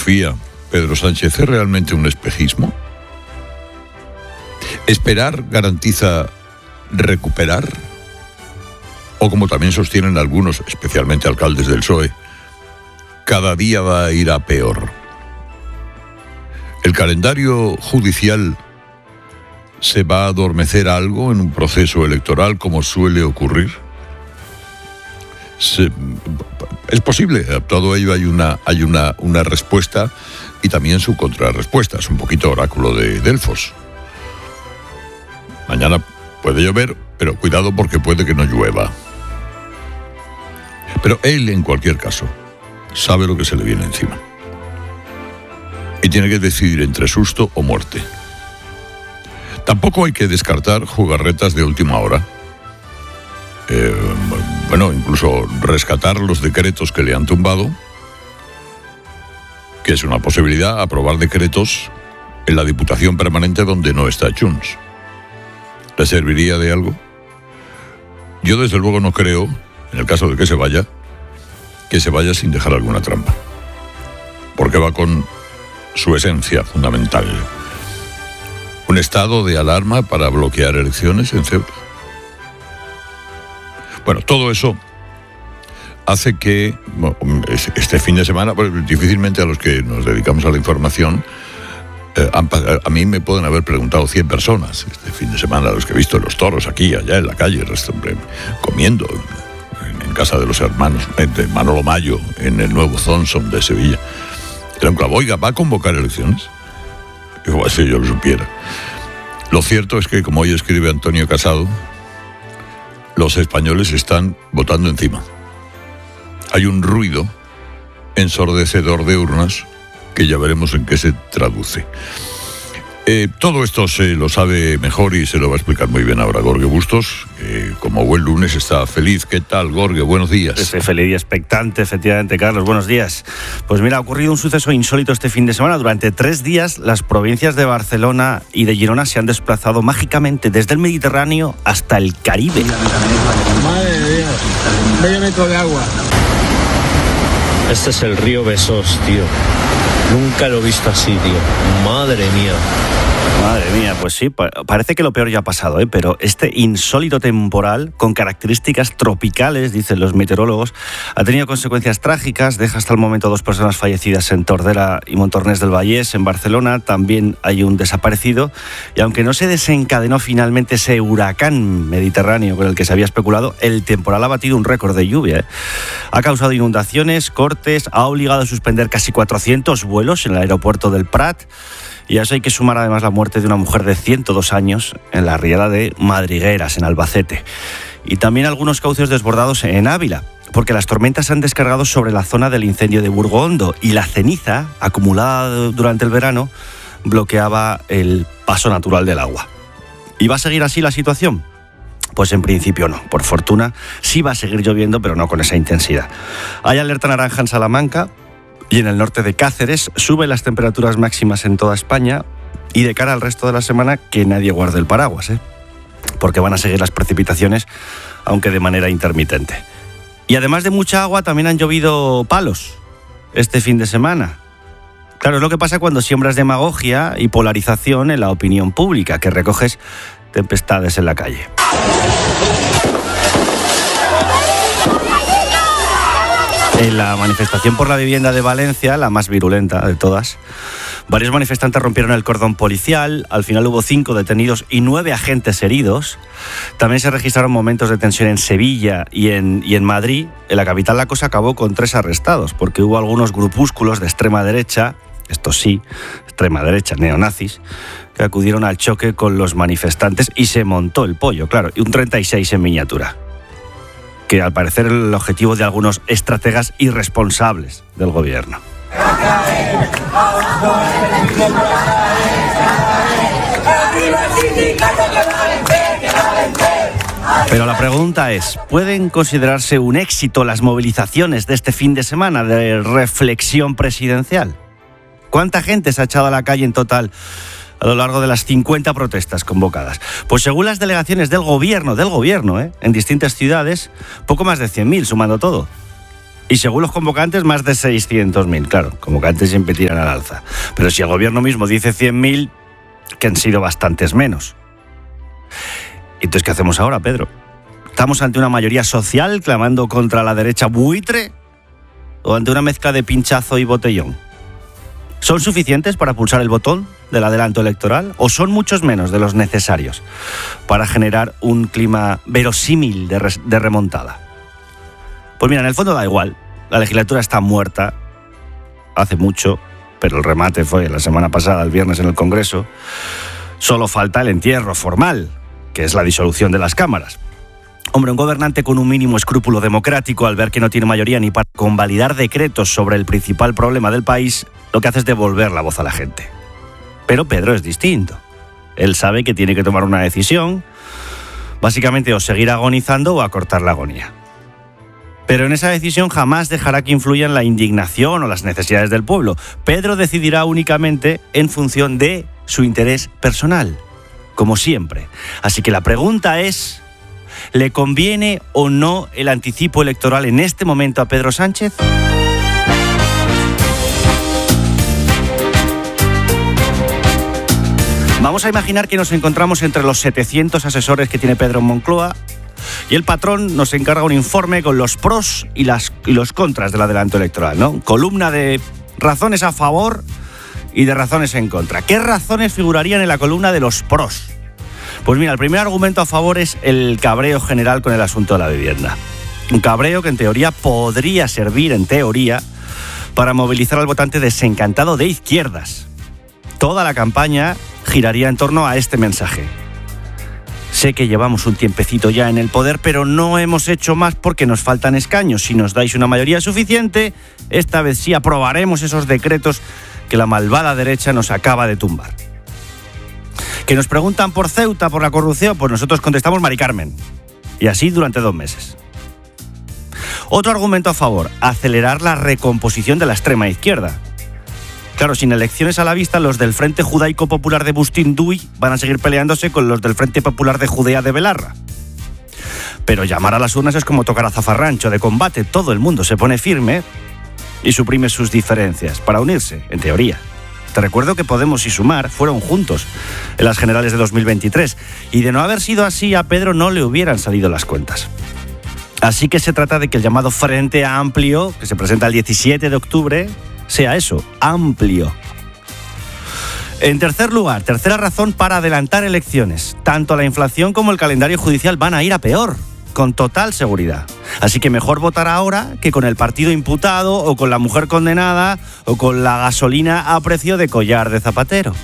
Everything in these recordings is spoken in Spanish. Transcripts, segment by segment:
Sofía, Pedro Sánchez, es realmente un espejismo? ¿Esperar garantiza recuperar? O como también sostienen algunos, especialmente alcaldes del PSOE, cada día va a ir a peor. ¿El calendario judicial se va a adormecer algo en un proceso electoral como suele ocurrir? Es posible, a todo ello hay una respuesta y también su contrarrespuesta. Es un poquito oráculo de Delfos. Mañana puede llover, pero cuidado porque puede que no llueva. Pero él, en cualquier caso, sabe lo que se le viene encima. Y tiene que decidir entre susto o muerte. Tampoco hay que descartar jugarretas de última hora. Incluso rescatar los decretos que le han tumbado, que es una posibilidad, aprobar decretos en la Diputación Permanente donde no está Junts. ¿Le serviría de algo? Yo desde luego no creo, en el caso de que se vaya sin dejar alguna trampa, porque va con su esencia fundamental. Un estado de alarma para bloquear elecciones en Ceuta. Bueno, todo eso hace que este fin de semana, difícilmente a los que nos dedicamos a la información, a mí me pueden haber preguntado 100 personas este fin de semana, los que he visto los toros aquí, allá en la calle, comiendo en casa de los hermanos, de Manolo Mayo, en el nuevo Thompson de Sevilla. Era un clavo, oiga, ¿va a convocar elecciones? Digo, si yo lo supiera. Lo cierto es que, como hoy escribe Antonio Casado, los españoles están votando encima. Hay un ruido ensordecedor de urnas que ya veremos en qué se traduce. Todo esto se lo sabe mejor y se lo va a explicar muy bien ahora Gorge Bustos, que como buen lunes está feliz. ¿Qué tal, Gorge? Buenos días. Estoy feliz y expectante, efectivamente, Carlos. Buenos días. Pues mira, ha ocurrido un suceso insólito este fin de semana. Durante 3 días, las provincias de Barcelona y de Girona se han desplazado mágicamente desde el Mediterráneo hasta el Caribe. Madre de Dios, medio metro de agua. Este es el río Besós, tío. Nunca lo he visto así, tío. Madre mía. Madre mía, pues sí, parece que lo peor ya ha pasado, pero este insólito temporal, con características tropicales, dicen los meteorólogos, ha tenido consecuencias trágicas. Deja hasta el momento 2 personas fallecidas en Tordera y Montornès del Vallès, en Barcelona. También hay un desaparecido. Y aunque no se desencadenó finalmente ese huracán mediterráneo con el que se había especulado, el temporal ha batido un récord de lluvia. Ha causado inundaciones, cortes, ha obligado a suspender casi 400 vuelos en el aeropuerto del Prat. Y a eso hay que sumar además la muerte de una mujer de 102 años en la riada de Madrigueras, en Albacete. Y también algunos cauces desbordados en Ávila, porque las tormentas se han descargado sobre la zona del incendio de Burgo Hondo y la ceniza, acumulada durante el verano, bloqueaba el paso natural del agua. ¿Y va a seguir así la situación? Pues en principio no. Por fortuna sí va a seguir lloviendo, pero no con esa intensidad. Hay alerta naranja en Salamanca. Y en el norte de Cáceres suben las temperaturas máximas en toda España y de cara al resto de la semana que nadie guarde el paraguas, porque van a seguir las precipitaciones, aunque de manera intermitente. Y además de mucha agua, también han llovido palos este fin de semana. Claro, es lo que pasa cuando siembras demagogia y polarización en la opinión pública, que recoges tempestades en la calle. En la manifestación por la vivienda de Valencia, la más virulenta de todas, varios manifestantes rompieron el cordón policial. Al final hubo 5 detenidos y 9 agentes heridos. También se registraron momentos de tensión en Sevilla y en Madrid. En la capital la cosa acabó con 3 arrestados, porque hubo algunos grupúsculos de extrema derecha, estos sí, extrema derecha, neonazis, que acudieron al choque con los manifestantes y se montó el pollo, claro, y un 36 en miniatura. Que al parecer es el objetivo de algunos estrategas irresponsables del gobierno. Pero la pregunta es, ¿pueden considerarse un éxito las movilizaciones de este fin de semana de reflexión presidencial? ¿Cuánta gente se ha echado a la calle en total a lo largo de las 50 protestas convocadas? Pues según las delegaciones del gobierno, en distintas ciudades, poco más de 100.000 sumando todo. Y según los convocantes, más de 600.000. Claro, convocantes siempre tiran al alza. Pero si el gobierno mismo dice 100.000, que han sido bastantes menos. Entonces, ¿qué hacemos ahora, Pedro? ¿Estamos ante una mayoría social clamando contra la derecha buitre? ¿O ante una mezcla de pinchazo y botellón? ¿Son suficientes para pulsar el botón del adelanto electoral? ¿O son muchos menos de los necesarios para generar un clima verosímil de remontada? Pues mira, en el fondo da igual. La legislatura está muerta hace mucho, pero el remate fue la semana pasada, el viernes, en el Congreso. Solo falta el entierro formal, que es la disolución de las cámaras. Hombre, un gobernante con un mínimo escrúpulo democrático, al ver que no tiene mayoría ni para convalidar decretos sobre el principal problema del país, lo que hace es devolver la voz a la gente. Pero Pedro es distinto. Él sabe que tiene que tomar una decisión, básicamente o seguir agonizando o acortar la agonía. Pero en esa decisión jamás dejará que influyan la indignación o las necesidades del pueblo. Pedro decidirá únicamente en función de su interés personal, como siempre. Así que la pregunta es, ¿le conviene o no el anticipo electoral en este momento a Pedro Sánchez? Vamos a imaginar que nos encontramos entre los 700 asesores que tiene Pedro en Moncloa y el patrón nos encarga un informe con los pros y los contras del adelanto electoral, ¿no? Columna de razones a favor y de razones en contra. ¿Qué razones figurarían en la columna de los pros? Pues mira, el primer argumento a favor es el cabreo general con el asunto de la vivienda. Un cabreo que en teoría podría servir, para movilizar al votante desencantado de izquierdas. Toda la campaña giraría en torno a este mensaje. Sé que llevamos un tiempecito ya en el poder, pero no hemos hecho más porque nos faltan escaños. Si nos dais una mayoría suficiente, esta vez sí aprobaremos esos decretos que la malvada derecha nos acaba de tumbar. Que nos preguntan por Ceuta, por la corrupción, pues nosotros contestamos Mari Carmen. Y así durante 2 meses. Otro argumento a favor, acelerar la recomposición de la extrema izquierda. Claro, sin elecciones a la vista, los del Frente Judaico Popular de Bustinduy van a seguir peleándose con los del Frente Popular de Judea de Belarra. Pero llamar a las urnas es como tocar a zafarrancho de combate. Todo el mundo se pone firme y suprime sus diferencias para unirse, en teoría. Te recuerdo que Podemos y Sumar fueron juntos en las generales de 2023 y de no haber sido así, a Pedro no le hubieran salido las cuentas. Así que se trata de que el llamado Frente Amplio, que se presenta el 17 de octubre, sea eso, amplio. En tercer lugar, tercera razón para adelantar elecciones. Tanto la inflación como el calendario judicial van a ir a peor, con total seguridad. Así que mejor votar ahora que con el partido imputado o con la mujer condenada o con la gasolina a precio de collar de zapatero.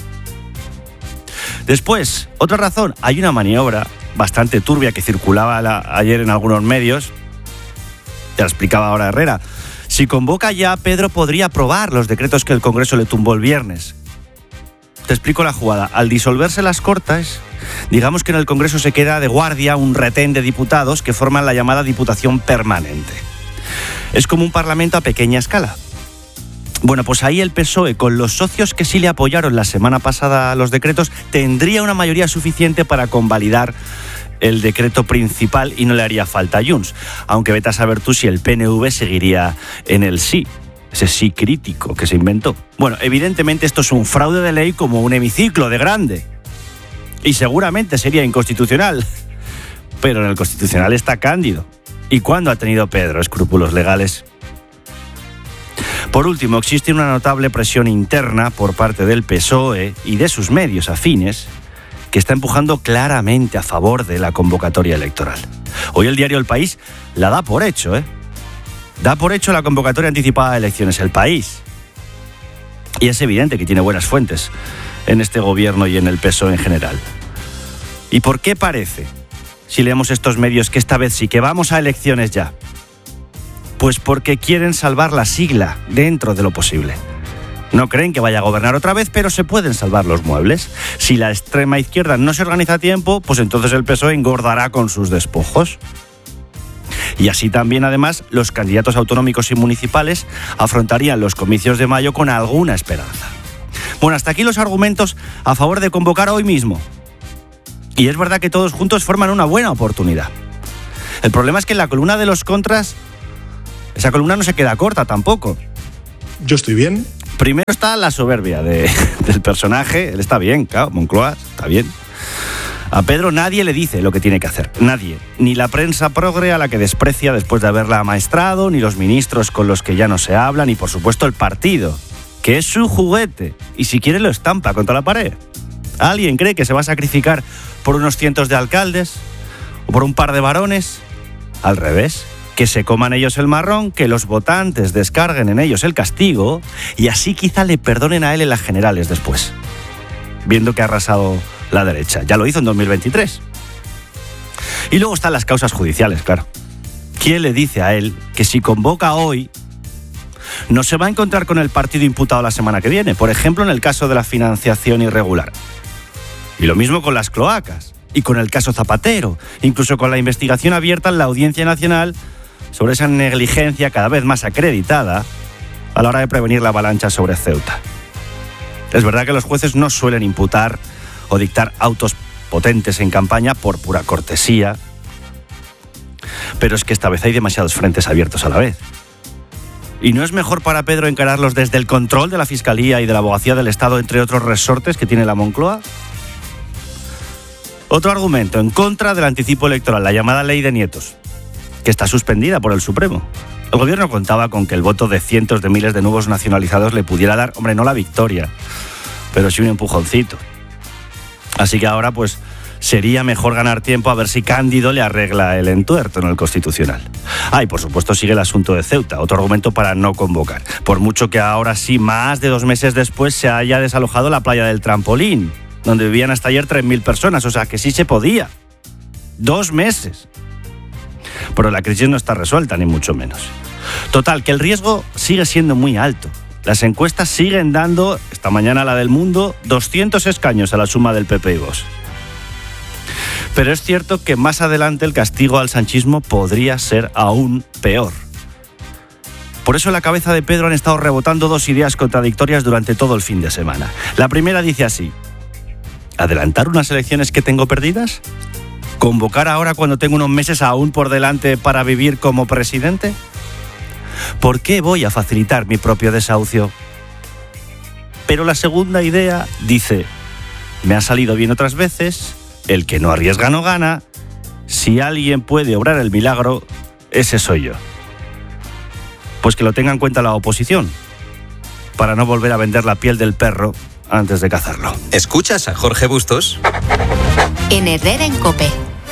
Después, otra razón, hay una maniobra bastante turbia que circulaba ayer en algunos medios, te la explicaba ahora Herrera. Si convoca ya, Pedro podría aprobar los decretos que el Congreso le tumbó el viernes. Te explico la jugada. Al disolverse las Cortes, digamos que en el Congreso se queda de guardia un retén de diputados que forman la llamada Diputación Permanente. Es como un parlamento a pequeña escala. Bueno, pues ahí el PSOE, con los socios que sí le apoyaron la semana pasada los decretos, tendría una mayoría suficiente para convalidar el decreto principal y no le haría falta a Junts. Aunque vete a saber tú si el PNV seguiría en el sí, ese sí crítico que se inventó. Bueno, evidentemente esto es un fraude de ley como un hemiciclo de grande. Y seguramente sería inconstitucional. Pero en el Constitucional está Cándido. ¿Y cuándo ha tenido Pedro escrúpulos legales? Por último, existe una notable presión interna por parte del PSOE y de sus medios afines que está empujando claramente a favor de la convocatoria electoral. Hoy el diario El País la da por hecho, Da por hecho la convocatoria anticipada de elecciones El País. Y es evidente que tiene buenas fuentes en este gobierno y en el PSOE en general. ¿Y por qué parece, si leemos estos medios, que esta vez sí que vamos a elecciones ya? Pues porque quieren salvar la sigla dentro de lo posible. No creen que vaya a gobernar otra vez, pero se pueden salvar los muebles. Si la extrema izquierda no se organiza a tiempo, pues entonces el PSOE engordará con sus despojos. Y así también, además, los candidatos autonómicos y municipales afrontarían los comicios de mayo con alguna esperanza. Bueno, hasta aquí los argumentos a favor de convocar hoy mismo. Y es verdad que todos juntos forman una buena oportunidad. El problema es que en la columna de los contras Esa columna no se queda corta tampoco. Yo estoy bien. Primero está la soberbia del personaje. Él está bien, claro, Moncloa está bien. A Pedro nadie le dice lo que tiene que hacer, nadie. Ni la prensa progre a la que desprecia después de haberla amaestrado, ni los ministros con los que ya no se habla, ni por supuesto el partido, que es su juguete, y si quiere lo estampa contra la pared. ¿Alguien cree que se va a sacrificar por unos cientos de alcaldes? ¿O por un par de varones? Al revés, que se coman ellos el marrón, que los votantes descarguen en ellos el castigo, y así quizá le perdonen a él en las generales después, viendo que ha arrasado la derecha. Ya lo hizo en 2023. Y luego están las causas judiciales, claro. ¿Quién le dice a él que si convoca hoy no se va a encontrar con el partido imputado la semana que viene? Por ejemplo, en el caso de la financiación irregular. Y lo mismo con las cloacas. Y con el caso Zapatero. Incluso con la investigación abierta en la Audiencia Nacional sobre esa negligencia cada vez más acreditada a la hora de prevenir la avalancha sobre Ceuta. Es verdad que los jueces no suelen imputar o dictar autos potentes en campaña por pura cortesía, pero es que esta vez hay demasiados frentes abiertos a la vez. ¿Y no es mejor para Pedro encararlos desde el control de la Fiscalía y de la Abogacía del Estado, entre otros resortes que tiene la Moncloa? Otro argumento en contra del anticipo electoral, la llamada ley de nietos, que está suspendida por el Supremo. El gobierno contaba con que el voto de cientos de miles de nuevos nacionalizados le pudiera dar, hombre, no la victoria, pero sí un empujoncito. Así que ahora, pues, sería mejor ganar tiempo a ver si Cándido le arregla el entuerto en el Constitucional. Y por supuesto sigue el asunto de Ceuta, otro argumento para no convocar. Por mucho que ahora sí, más de 2 meses después, se haya desalojado la playa del Trampolín, donde vivían hasta ayer 3.000 personas, o sea que sí se podía. 2 meses. Pero la crisis no está resuelta, ni mucho menos. Total, que el riesgo sigue siendo muy alto. Las encuestas siguen dando, esta mañana la del Mundo, 200 escaños a la suma del PP y Vox. Pero es cierto que más adelante el castigo al sanchismo podría ser aún peor. Por eso en la cabeza de Pedro han estado rebotando 2 ideas contradictorias durante todo el fin de semana. La primera dice así: ¿adelantar unas elecciones que tengo perdidas? ¿Convocar ahora cuando tengo unos meses aún por delante para vivir como presidente? ¿Por qué voy a facilitar mi propio desahucio? Pero la segunda idea dice: me ha salido bien otras veces, el que no arriesga no gana, si alguien puede obrar el milagro, ese soy yo. Pues que lo tenga en cuenta la oposición, para no volver a vender la piel del perro antes de cazarlo. ¿Escuchas a Jorge Bustos? En Herrera en COPE.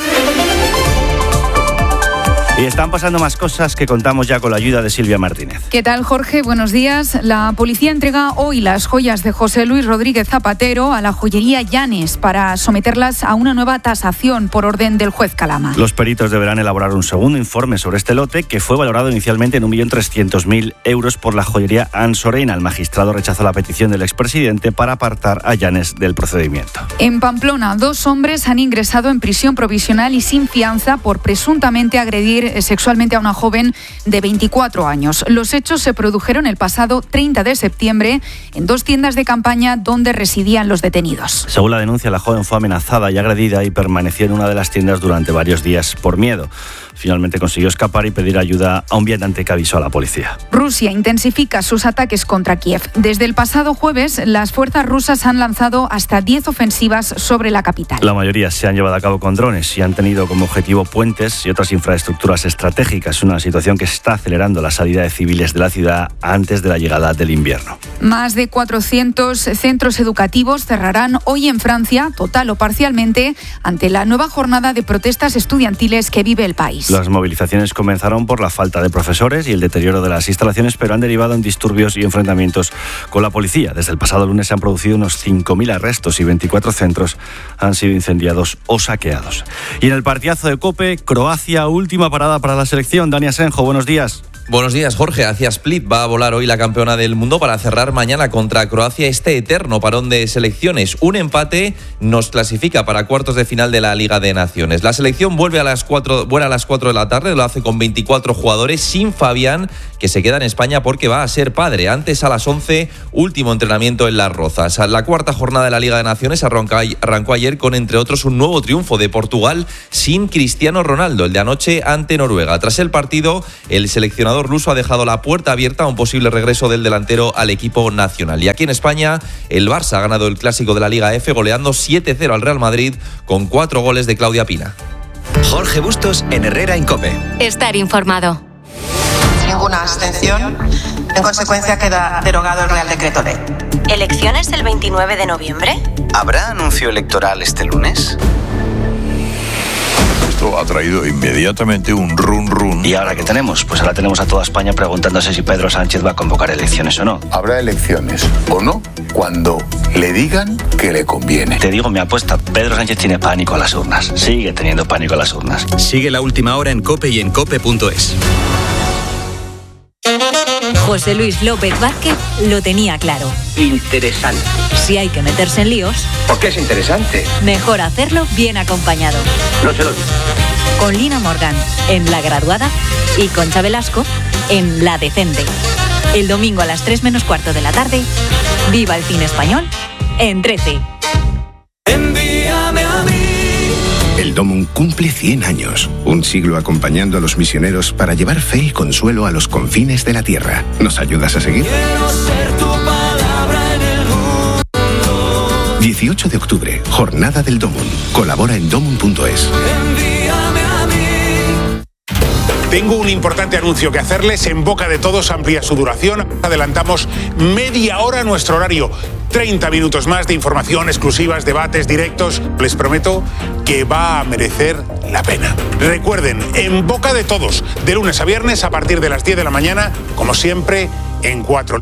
Y están pasando más cosas que contamos ya con la ayuda de Silvia Martínez. ¿Qué tal, Jorge? Buenos días. La policía entrega hoy las joyas de José Luis Rodríguez Zapatero a la joyería Llanes para someterlas a una nueva tasación por orden del juez Calama. Los peritos deberán elaborar un segundo informe sobre este lote, que fue valorado inicialmente en 1.300.000 euros por la joyería Ansorena. El magistrado rechazó la petición del expresidente para apartar a Llanes del procedimiento. En Pamplona, 2 hombres han ingresado en prisión provisional y sin fianza por presuntamente agredir sexualmente a una joven de 24 años. Los hechos se produjeron el pasado 30 de septiembre en 2 tiendas de campaña donde residían los detenidos. Según la denuncia, la joven fue amenazada y agredida y permaneció en una de las tiendas durante varios días por miedo. Finalmente consiguió escapar y pedir ayuda a un viandante que avisó a la policía. Rusia intensifica sus ataques contra Kiev. Desde el pasado jueves, las fuerzas rusas han lanzado hasta 10 ofensivas sobre la capital. La mayoría se han llevado a cabo con drones y han tenido como objetivo puentes y otras infraestructuras estratégicas, una situación que está acelerando la salida de civiles de la ciudad antes de la llegada del invierno. Más de 400 centros educativos cerrarán hoy en Francia, total o parcialmente, ante la nueva jornada de protestas estudiantiles que vive el país. Las movilizaciones comenzaron por la falta de profesores y el deterioro de las instalaciones, pero han derivado en disturbios y enfrentamientos con la policía. Desde el pasado lunes se han producido unos 5.000 arrestos y 24 centros han sido incendiados o saqueados. Y en el partidazo de COPE, Croacia, última parada para la selección. Dani Asenjo, buenos días. Buenos días, Jorge. Hacia Split va a volar hoy la campeona del mundo para cerrar mañana contra Croacia este eterno parón de selecciones. Un empate nos clasifica para cuartos de final de la Liga de Naciones. La selección vuela a las 4 de la tarde, lo hace con 24 jugadores, sin Fabián, que se queda en España porque va a ser padre. Antes, a las 11, último entrenamiento en Las Rozas. La cuarta jornada de la Liga de Naciones arrancó ayer con, entre otros, un nuevo triunfo de Portugal sin Cristiano Ronaldo, el de anoche ante Noruega. Tras el partido, el seleccionador entrenador luso ha dejado la puerta abierta a un posible regreso del delantero al equipo nacional. Y aquí en España, el Barça ha ganado el clásico de la Liga F goleando 7-0 al Real Madrid con 4 goles de Claudia Pina. Jorge Bustos en Herrera en COPE. Estar informado. Ninguna abstención. En consecuencia, queda derogado el Real Decreto Ley. ¿Elecciones el 29 de noviembre? ¿Habrá anuncio electoral este lunes? Esto ha traído inmediatamente un run. ¿Y ahora qué tenemos? Pues ahora tenemos a toda España preguntándose si Pedro Sánchez va a convocar elecciones o no. Habrá elecciones o no cuando le digan que le conviene. Te digo mi apuesta, Pedro Sánchez tiene pánico a las urnas. Sigue teniendo pánico a las urnas. Sigue La Última Hora en COPE y en COPE.es. José Luis López Vázquez lo tenía claro. Interesante. Si hay que meterse en líos, ¿por qué es interesante? Mejor hacerlo bien acompañado. No se lo digo. Con Lina Morgan en La Graduada y Concha Velasco en La Decente. El domingo a las 3 menos cuarto de la tarde, viva el cine español en 13. Envíame a mí. El Domum cumple 100 años, un siglo acompañando a los misioneros para llevar fe y consuelo a los confines de la tierra. ¿Nos ayudas a seguir? Quiero ser tu palabra en el mundo. 18 de octubre, Jornada del Domum. Colabora en domum.es. Envíame a mí. Tengo un importante anuncio que hacerles. En Boca de Todos amplía su duración. Adelantamos media hora nuestro horario. 30 minutos más de información, exclusivas, debates, directos. Les prometo que va a merecer la pena. Recuerden, En Boca de Todos, de lunes a viernes a partir de las 10 de la mañana, como siempre, en 4.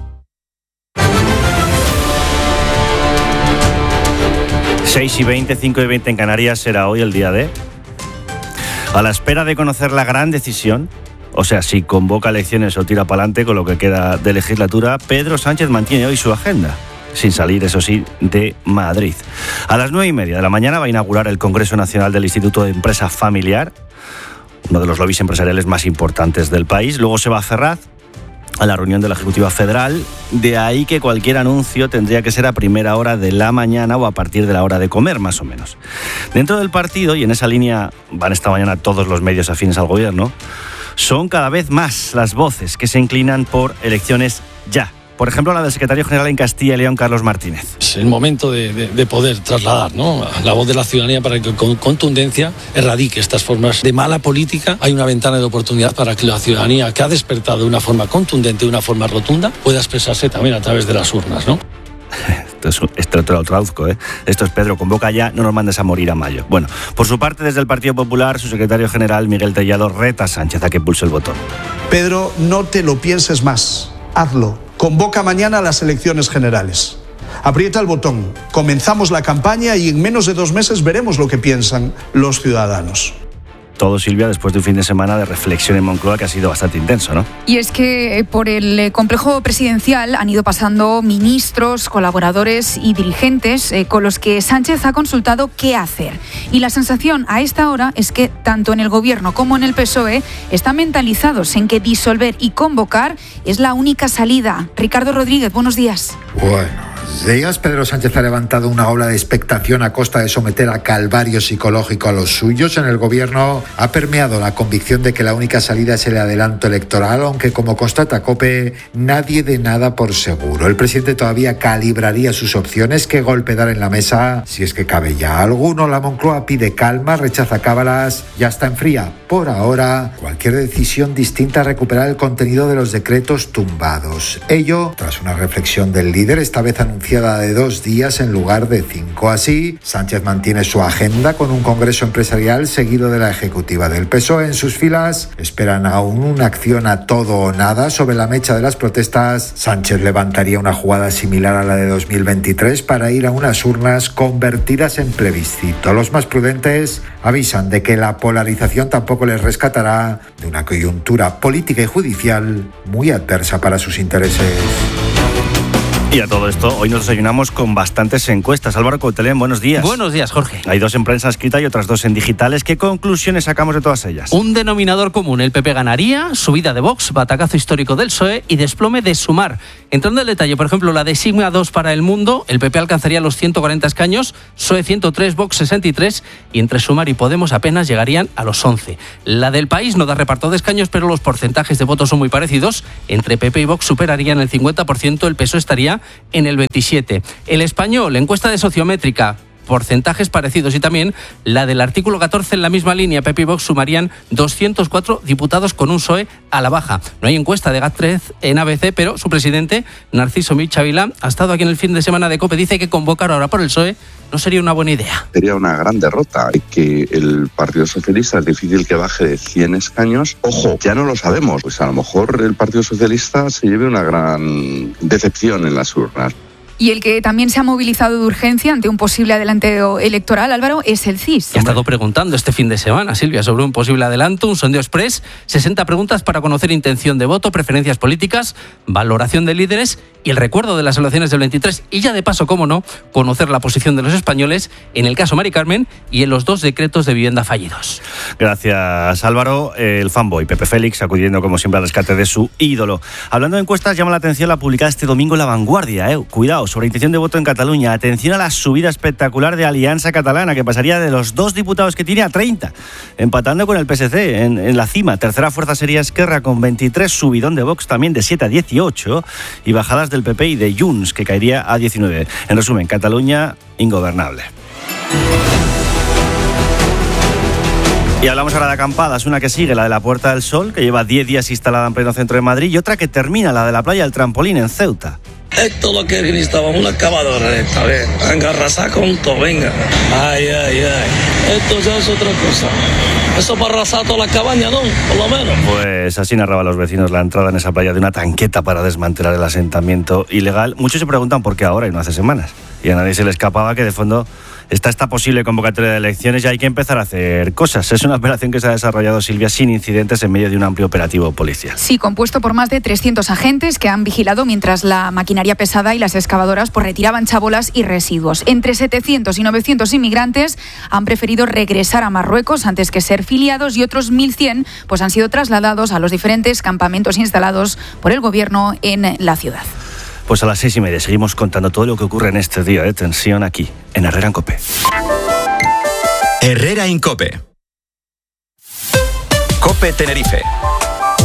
6:20, 5:20 en Canarias será hoy el día D. A la espera de conocer la gran decisión, o sea, si convoca elecciones o tira para adelante con lo que queda de legislatura, Pedro Sánchez mantiene hoy su agenda, sin salir, eso sí, de Madrid. A las 9:30 de la mañana va a inaugurar el Congreso Nacional del Instituto de Empresa Familiar, uno de los lobbies empresariales más importantes del país. Luego se va a Ferraz, a la reunión de la Ejecutiva Federal. De ahí que cualquier anuncio tendría que ser a primera hora de la mañana o a partir de la hora de comer, más o menos. Dentro del partido, y en esa línea van esta mañana todos los medios afines al gobierno, son cada vez más las voces que se inclinan por elecciones ya. Por ejemplo, la del secretario general en Castilla y León, Carlos Martínez. Es el momento de poder trasladar, ¿no?, la voz de la ciudadanía para que con contundencia erradique estas formas de mala política. Hay una ventana de oportunidad para que la ciudadanía, que ha despertado de una forma contundente, de una forma rotunda, pueda expresarse también a través de las urnas, ¿no? Esto te lo traduzco, ¿eh? Esto es Pedro, convoca ya, no nos mandes a morir a mayo. Bueno, por su parte, desde el Partido Popular, su secretario general, Miguel Tellado, reta a Sánchez a que pulse el botón. Pedro, no te lo pienses más. Hazlo. Convoca mañana a las elecciones generales. Aprieta el botón, comenzamos la campaña y en menos de 2 meses veremos lo que piensan los ciudadanos. Todo, Silvia, después de un fin de semana de reflexión en Moncloa que ha sido bastante intenso, ¿no? Y es que por el complejo presidencial han ido pasando ministros, colaboradores y dirigentes con los que Sánchez ha consultado qué hacer. Y la sensación a esta hora es que tanto en el Gobierno como en el PSOE están mentalizados en que disolver y convocar es la única salida. Ricardo Rodríguez, buenos días. Bueno, días, Pedro Sánchez ha levantado una ola de expectación a costa de someter a calvario psicológico a los suyos. En el Gobierno ha permeado la convicción de que la única salida es el adelanto electoral, aunque, como constata COPE, nadie dé nada por seguro. El presidente todavía calibraría sus opciones, qué golpe dar en la mesa, si es que cabe ya alguno. La Moncloa pide calma, rechaza cábalas, ya está en fría. Por ahora, cualquier decisión distinta a recuperar el contenido de los decretos tumbados. Ello, tras una reflexión del líder, esta vez anunciada de 2 días en lugar de 5. Así, Sánchez mantiene su agenda con un congreso empresarial seguido de la ejecutiva del PSOE. En sus filas esperan aún una acción a todo o nada sobre la mecha de las protestas. Sánchez levantaría una jugada similar a la de 2023 para ir a unas urnas convertidas en plebiscito. Los más prudentes avisan de que la polarización tampoco les rescatará de una coyuntura política y judicial muy adversa para sus intereses. Y a todo esto, hoy nos desayunamos con bastantes encuestas. Álvaro Coutelén, buenos días. Buenos días, Jorge. Hay 2 en prensa escrita y otras 2 en digitales. ¿Qué conclusiones sacamos de todas ellas? Un denominador común: el PP ganaría, subida de Vox, batacazo histórico del PSOE y desplome de Sumar. Entrando en detalle, por ejemplo, la de Sigma 2 para El Mundo, el PP alcanzaría los 140 escaños, PSOE 103, Vox 63 y entre Sumar y Podemos apenas llegarían a los 11. La del País no da reparto de escaños, pero los porcentajes de votos son muy parecidos. Entre PP y Vox superarían el 50%, el PSOE estaría en el 27%. El Español, encuesta de Sociométrica, porcentajes parecidos, y también la del artículo 14 en la misma línea. PP y Vox sumarían 204 diputados con un PSOE a la baja. No hay encuesta de GAT3 en ABC, pero su presidente, Narciso Michavila, ha estado aquí en el fin de semana de COPE. Dice que convocar ahora por el PSOE no sería una buena idea. Sería una gran derrota, que el Partido Socialista es difícil que baje de 100 escaños. Ojo, ya no lo sabemos, pues a lo mejor el Partido Socialista se lleve una gran decepción en las urnas. Y el que también se ha movilizado de urgencia ante un posible adelanteo electoral, Álvaro, es el CIS. Ha estado preguntando este fin de semana, Silvia, sobre un posible adelanto, un sondeo express, 60 preguntas para conocer intención de voto, preferencias políticas, valoración de líderes y el recuerdo de las elecciones del 23. Y ya de paso, cómo no, conocer la posición de los españoles en el caso Mari Carmen y en los 2 decretos de vivienda fallidos. Gracias, Álvaro. El fanboy Pepe Félix acudiendo como siempre al rescate de su ídolo. Hablando de encuestas, llama la atención la publicada este domingo en La Vanguardia. Cuidado, sobre intención de voto en Cataluña. Atención a la subida espectacular de Alianza Catalana, que pasaría de los 2 diputados que tiene a 30, empatando con el PSC en la cima. Tercera fuerza sería Esquerra con 23, subidón de Vox también de 7 a 18 y bajadas del PP y de Junts, que caería a 19. En resumen, Cataluña ingobernable. Y hablamos ahora de acampadas, una que sigue, la de la Puerta del Sol, que lleva 10 días instalada en pleno centro de Madrid, y otra que termina, la de la playa del Trampolín en Ceuta. Esto es lo que necesitábamos, una excavadora esta vez. Venga, arrasar con todo, venga. Ay. Esto ya es otra cosa. Eso para arrasar toda la cabaña, ¿no? Por lo menos. Pues así narraban los vecinos la entrada en esa playa de una tanqueta para desmantelar el asentamiento ilegal. Muchos se preguntan por qué ahora y no hace semanas. Y a nadie se le escapaba que de fondo está esta posible convocatoria de elecciones y hay que empezar a hacer cosas. Es una operación que se ha desarrollado, Silvia, sin incidentes en medio de un amplio operativo policial. Sí, compuesto por más de 300 agentes que han vigilado mientras la maquinaria pesada y las excavadoras retiraban chabolas y residuos. Entre 700 y 900 inmigrantes han preferido regresar a Marruecos antes que ser filiados y otros 1.100 han sido trasladados a los diferentes campamentos instalados por el gobierno en la ciudad. Pues a las 6:30 seguimos contando todo lo que ocurre en este día de tensión aquí, en Herrera en COPE. Herrera en COPE. COPE Tenerife.